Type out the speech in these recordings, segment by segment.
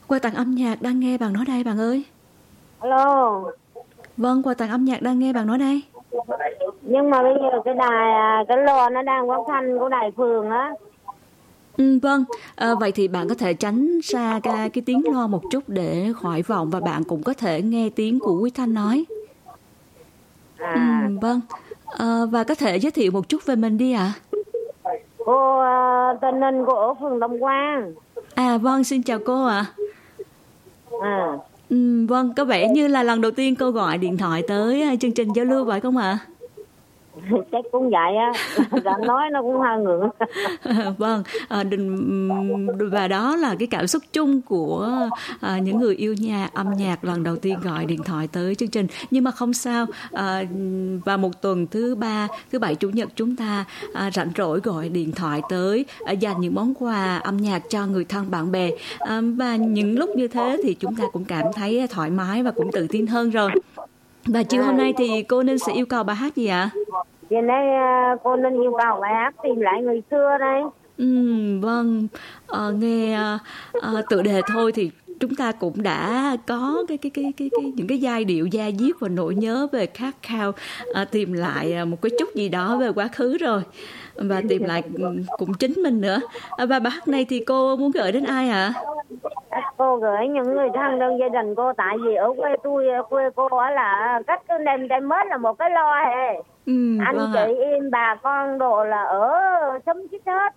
Quà tặng âm nhạc đang nghe bạn nói đây bạn ơi. Alo. Vâng, quà tặng âm nhạc đang nghe bạn nói đây. Nhưng mà bây giờ cái loa nó đang phát thanh của đài phường á. Vâng, vậy thì bạn có thể tránh xa cái tiếng loa một chút để khỏi vọng và bạn cũng có thể nghe tiếng của Quý Thanh nói. Vâng, và có thể giới thiệu một chút về mình đi ạ. Cô tên Ninh, cô ở phường Đông Quang. Vâng, xin chào cô ạ. Vâng, có vẻ như là lần đầu tiên cô gọi điện thoại tới chương trình giao lưu phải không ạ? Chắc cũng vậy á, nói nó cũng hơi ngượng. Vâng, và đó là cái cảm xúc chung của những người yêu âm nhạc lần đầu tiên gọi điện thoại tới chương trình. Nhưng mà không sao, vào một tuần thứ ba, thứ bảy, chủ nhật chúng ta rảnh rỗi gọi điện thoại tới, dành những món quà âm nhạc cho người thân bạn bè. Và những lúc như thế thì chúng ta cũng cảm thấy thoải mái và cũng tự tin hơn rồi. Và chiều hôm nay thì cô Ninh sẽ yêu cầu bài hát gì ạ? Giờ đây cô Ninh yêu cầu bài hát Tìm Lại Người Xưa đây. Vâng, nghe tựa đề thôi thì chúng ta cũng đã có những cái giai điệu da diết và nỗi nhớ về khát khao tìm lại một cái chút gì đó về quá khứ rồi, và tìm lại cũng chính mình nữa. Và bài hát này thì cô muốn gửi đến ai ạ? Cô gửi những người thân trong gia đình cô, tại vì ở quê cô á là cách cái đêm mết là một cái lo hè. Anh Vâng chị em bà con đồ là ở xóm chít hết.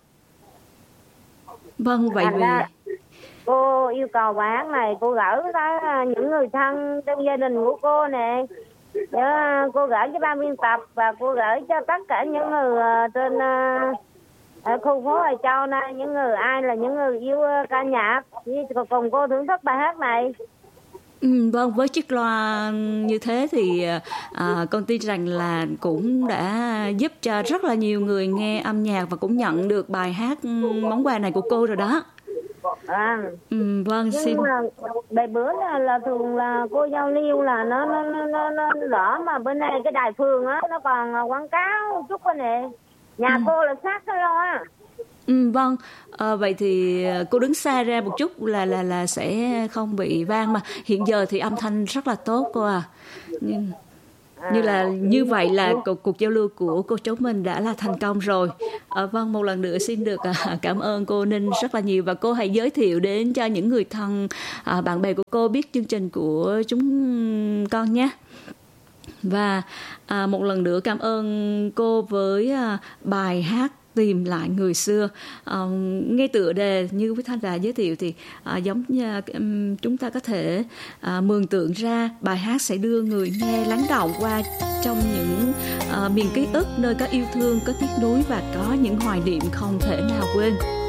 Vâng, vậy vì cô yêu cầu bài hát này cô gửi tới những người thân trong gia đình của cô nè. Cô gửi cho ban biên tập và cô gửi cho tất cả những người trên ở khu phố Hoài Châu này, những người là những người yêu ca nhạc, cùng cô thưởng thức bài hát này. Vâng, với chiếc loa như thế thì con tin rằng là cũng đã giúp cho rất là nhiều người nghe âm nhạc và cũng nhận được bài hát món quà này của cô rồi đó. Vâng, xin. Bài bữa là thường là cô giao lưu là nó đỏ, mà bên này cái đài phường á nó còn quảng cáo chút bên này. Nhà cô là sát cái loa. Vâng, vậy thì cô đứng xa ra một chút là sẽ không bị vang, mà hiện giờ thì âm thanh rất là tốt cô à. Như vậy là cuộc giao lưu của cô cháu mình đã là thành công rồi. Vâng, một lần nữa xin được cảm ơn cô Ninh rất là nhiều, và cô hãy giới thiệu đến cho những người thân, bạn bè của cô biết chương trình của chúng con nhé. Và một lần nữa cảm ơn cô với bài hát Tìm Lại Người Xưa. Nghe tựa đề như Quý Thanh đã giới thiệu thì giống như chúng ta có thể mường tượng ra bài hát sẽ đưa người nghe lắng đọng qua trong những miền ký ức nơi có yêu thương, có tiếc nuối và có những hoài niệm không thể nào quên.